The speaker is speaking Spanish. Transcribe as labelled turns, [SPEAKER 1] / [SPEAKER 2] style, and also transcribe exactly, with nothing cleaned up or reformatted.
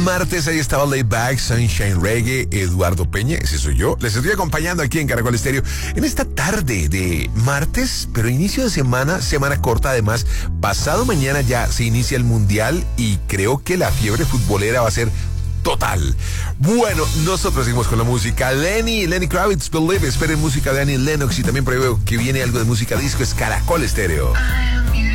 [SPEAKER 1] Martes, ahí estaba Layback, Sunshine Reggae, Eduardo Peña, ese soy yo. Les estoy acompañando aquí en Caracol Estéreo en esta tarde de martes, pero inicio de semana, semana corta además. Pasado mañana ya se inicia el Mundial y creo que la fiebre futbolera va a ser total. Bueno, nosotros seguimos con la música. Lenny, Lenny Kravitz, Believe. Esperen música de Annie Lennox y también preveo que viene algo de música disco. Es Caracol Estéreo.